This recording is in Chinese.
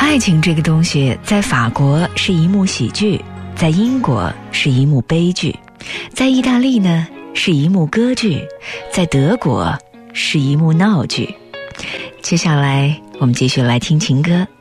爱情这个东西，在法国是一幕喜剧，在英国是一幕悲剧，在意大利呢是一幕歌剧，在德国是一幕闹剧。接下来我们继续来听情歌。